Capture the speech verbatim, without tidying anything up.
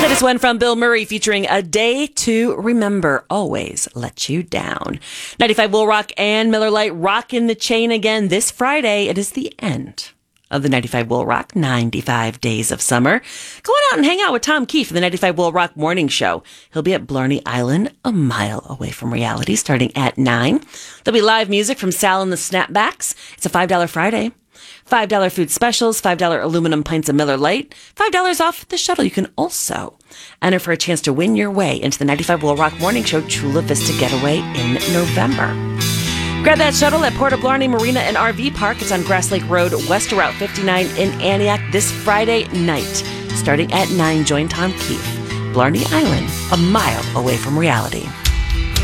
This one from Bill Murray featuring A Day to Remember, Always Let You Down. ninety-five Will Rock and Miller Lite rocking the chain again this Friday. It is the end of the ninety-five Will Rock ninety-five Days of Summer. Go on out and hang out with Tom Keefe for the ninety-five Will Rock Morning Show. He'll be at Blarney Island, a mile away from reality, starting at nine. There'll be live music from Sal and the Snapbacks. It's a five dollar Friday. five dollar food specials, five dollar aluminum pints of Miller Lite, five dollars off the shuttle. You can also enter for a chance to win your way into the ninety-five Will Rock Morning Show Chula Vista Getaway in November. Grab that shuttle at Port of Blarney Marina and R V Park. It's on Grass Lake Road, west of Route fifty-nine in Antioch this Friday night. Starting at nine, join Tom Keefe. Blarney Island, a mile away from reality.